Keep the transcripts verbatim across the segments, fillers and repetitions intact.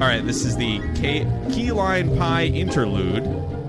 right, this is the Key, Key Lime Pie interlude.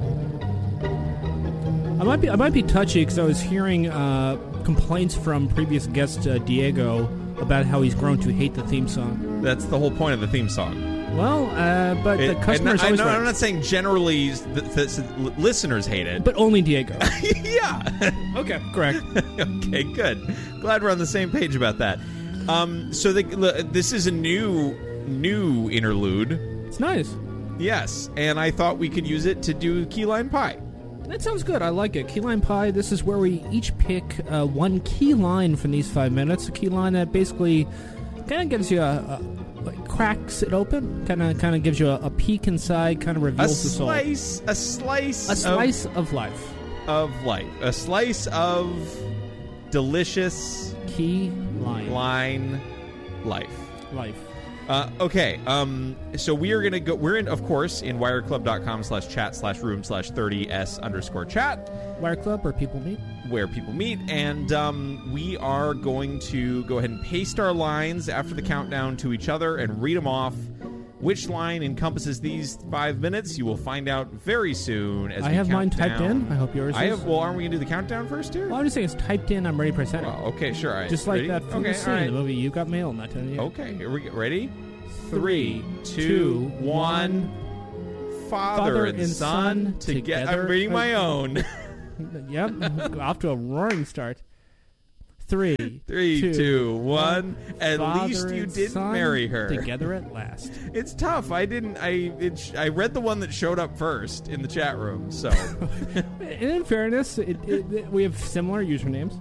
I might be I might be touchy because I was hearing uh, complaints from previous guest uh, Diego about how he's grown to hate the theme song. That's the whole point of the theme song. Well, uh, but It- the customers and I, always no, right. I'm not saying generally the, the listeners hate it. But only Diego. yeah. Okay, correct. Okay, good. Glad we're on the same page about that. Um, so the, this is a new new interlude. It's nice. Yes, and I thought we could use it to do Key Lime Pie. That sounds good. I like it. Key lime pie. This is where we each pick uh, one key line from these five minutes. A key line that basically kind of gives you a, a like cracks it open. Kind of kind of gives you a, a peek inside. Kind of A reveals the soul. slice, a slice, A slice of, of life. of life, a slice of delicious Key line. line life. Life. Uh, okay, um, so we are going to go, we're in, of course, in wireclub.com slash chat slash room slash 30s underscore chat. Wire Club, where people meet. Where people meet, and um, we are going to go ahead and paste our lines after the countdown to each other and read them off. Which line encompasses these five minutes, you will find out very soon as I we have mine count typed down. in. I hope yours I is. have, well, aren't we going to do the countdown first here? Well, I'm just saying it's typed in. I'm ready to press enter. Well, okay, sure. All right. Just like Ready? that from okay, the scene all right. in the movie You Got Mail. Not telling you. Okay, here we go. Ready? Three, Three, two, two, one. Father, Father and and son son together. together. I'm reading my own. Yep. Off to a roaring start. Three, Three, two, two, one. At Father least you and didn't son marry her. Together at last. It's tough. I didn't. I it, sh- I read the one that showed up first in the chat room. So And in fairness, it, it, it- we have similar usernames.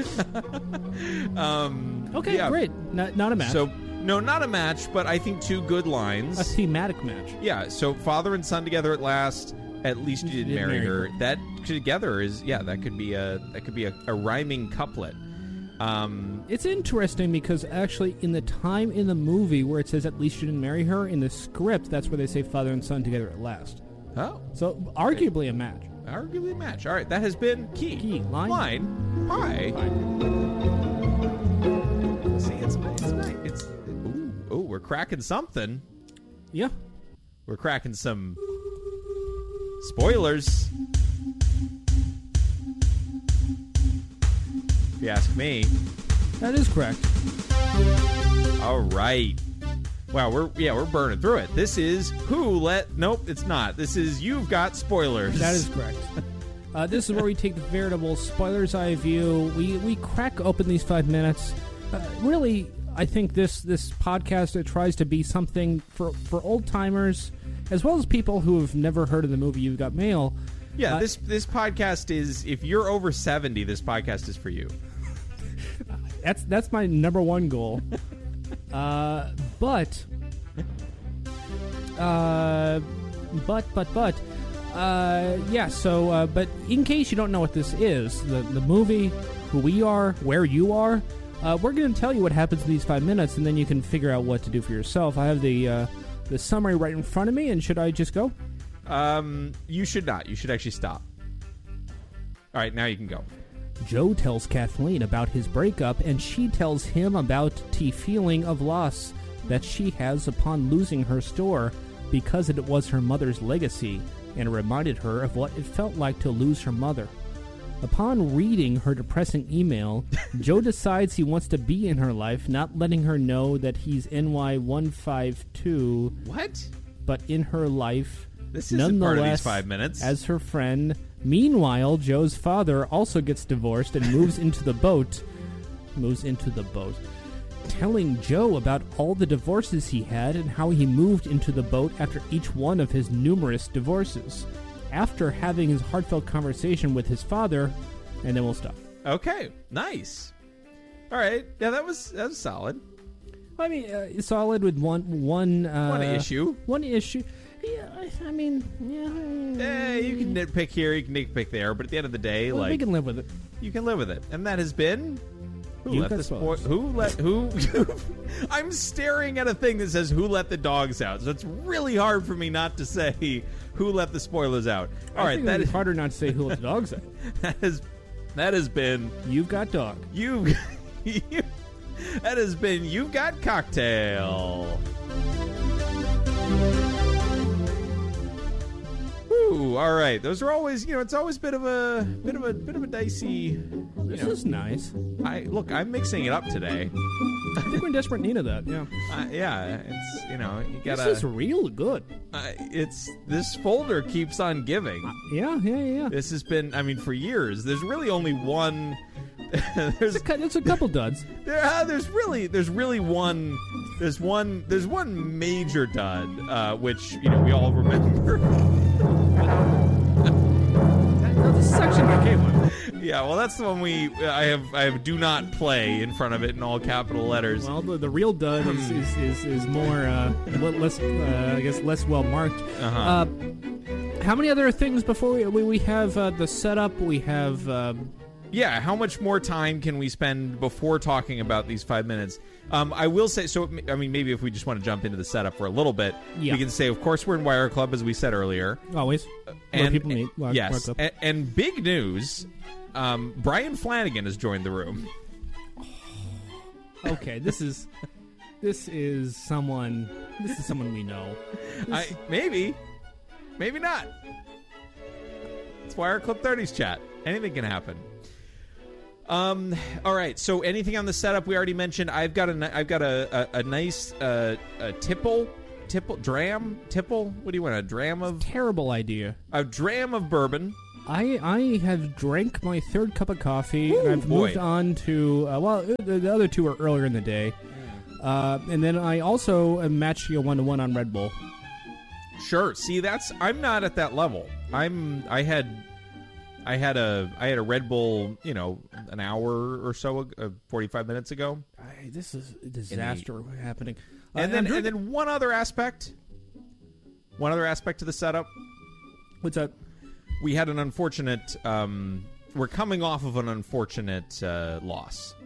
um, Okay, yeah. great. Not, not a match. So no, not a match, but I think two good lines. a thematic match. Yeah. So father and son together at last. At least you didn't marry her. That together is yeah. That could be a that could be a, a rhyming couplet. Um, It's interesting because actually in the time in the movie where it says at least you didn't marry her, in the script, that's where they say father and son together at last. oh, So arguably a match. arguably a match. All right, that has been key. Key, line. Line. Pie. Fine. See, it's it's nice. It's ooh, ooh, we're cracking something. Yeah. We're cracking some spoilers. If you ask me. That is correct. All right. Wow, we're yeah, we're burning through it. This is Who Let Nope, it's not. This is You've Got Spoilers. That is correct. Uh, this is where we take the veritable spoiler's eye view. We we crack open these five minutes. Uh, really, I think this this podcast it tries to be something for for old timers as well as people who have never heard of the movie You've Got Mail. Yeah, Uh, this this podcast is if you're over seventy, this podcast is for you. That's that's my number one goal. uh, but, uh, but but but, uh, yeah. So, uh, but in case you don't know what this is, the the movie, who we are, where you are, uh, we're going to tell you what happens in these five minutes, and then you can figure out what to do for yourself. I have the uh, the summary right in front of me, and should I just go? Um, you should not. You should actually stop. All right, now you can go. Joe tells Kathleen about his breakup, and she tells him about the feeling of loss that she has upon losing her store because it was her mother's legacy, and it reminded her of what it felt like to lose her mother. Upon reading her depressing email, Joe decides he wants to be in her life, not letting her know that he's N Y one five two, What? but in her life, This isn't part of these nonetheless, five minutes. as her friend. Meanwhile, Joe's father also gets divorced and moves into the boat. Moves into the boat. Telling Joe about all the divorces he had and how he moved into the boat after each one of his numerous divorces. After having his heartfelt conversation with his father, and then we'll stop. Okay, nice. All right, yeah, that was that was solid. I mean, uh, solid with one one uh, One issue. One issue. Yeah, I, I mean, yeah. Eh, you can nitpick here, you can nitpick there, but at the end of the day, Well, we like can live with it. you can live with it, and that has been. Who You let got the spoilers. spo- Who let who? I'm staring at a thing that says "Who let the dogs out," so it's really hard for me not to say "Who let the spoilers out." All I right, think that it's is harder not to say who let the dogs out. that has that has been You've got dog. you. you that has been You've Got Cocktail. Ooh, all right. Those are always, you know, it's always a bit of a bit of a bit of a dicey. This know. is nice. I look, I'm mixing it up today. I think we're in desperate need of that. Yeah. Uh, yeah, it's you know you gotta. This is real good. Uh, it's this folder keeps on giving. Yeah, yeah, yeah. This has been, I mean, for years. There's really only one. there's It's a, it's a couple duds. there, uh, there's really there's really one. There's one. There's one major dud, uh, which you know we all remember. That's a section I came with. Yeah, well, that's the one we. I have. I have "do not play" in front of it in all capital letters. Well, the, the real dud is is, is, is more uh, less, uh, I guess, less well marked. Uh-huh. Uh, how many other things before we we, we have uh, the setup? We have. Um, Yeah, how much more time can we spend before talking about these five minutes? Um, I will say, so, I mean, maybe if we just want to jump into the setup for a little bit, Yeah. we can say, of course, we're in Wire Club, as we said earlier. always. And, Where people meet. Wire- yes, Wire Club. and, and big news, um, Brian Flanagan has joined the room. Okay, this is this is someone. This is someone we know. I, maybe, maybe not. It's Wire Club thirties chat. Anything can happen. Um. All right. So, anything on the setup we already mentioned? I've got a. ni- I've got a a, a nice uh, a tipple, tipple, dram, tipple. What do you want? A dram of Terrible idea. a dram of bourbon. I I have drank my third cup of coffee, and I've boy. moved on to uh, well, the, the other two are earlier in the day, uh, and then I also am matching a one to one on Red Bull. Sure. See, that's. I'm not at that level. I'm. I had. I had a. I had a Red Bull. You know, an hour or so, uh, forty-five minutes ago. I, this is a disaster happening. Uh, And then, I'm and drinking- then one other aspect. One other aspect to the setup. what's that? We had an unfortunate. Um, we're coming off of an unfortunate uh, loss.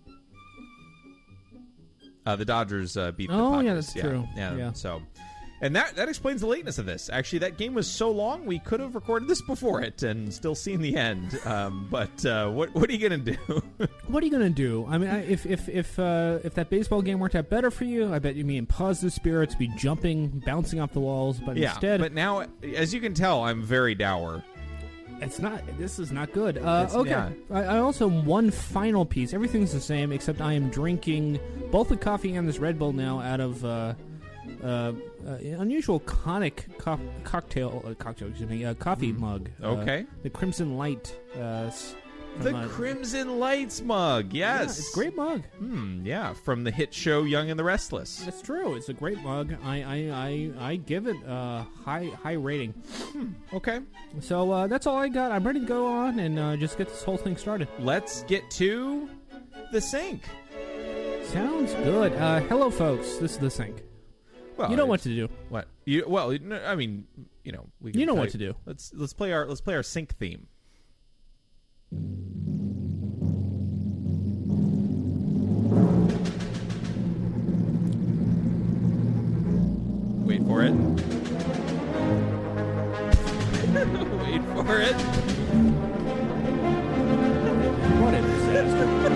Uh, the Dodgers uh, beat the Oh, Padres. yeah, that's true. Yeah, Yeah. So, and that that explains the lateness of this. Actually, that game was so long we could have recorded this before it and still seen the end. Um, but uh, what what are you gonna do? What are you gonna do? I mean, I, if if if uh, if that baseball game worked out better for you, I bet you mean positive spirits, be jumping, bouncing off the walls. But yeah, instead, but now, as you can tell, I'm very dour. it's not. This is not good. Uh, It's- okay. yeah. I, I also one final piece. Everything's the same except I am drinking both the coffee and this Red Bull now out of uh, uh, uh, an unusual conic co- cocktail uh, cocktail. Excuse me, uh, coffee mug. Uh, Okay. the Crimson Light. Uh, s- from, The uh, Crimson Lights mug, yeah, yes, it's a great mug. Hmm, yeah, from the hit show Young and the Restless. It's true. It's a great mug. I I, I, I give it a high high rating. Okay, So uh, that's all I got. I'm ready to go on and uh, just get this whole thing started. let's get to the sink. Sounds good. Uh, hello, folks. This is the sink. Well, You know what it's- to do. What? You well, no, I mean, you know, we. Can You know tell what to do. Let's let's play our let's play our sync theme. Wait for it. Wait for it. What a disaster.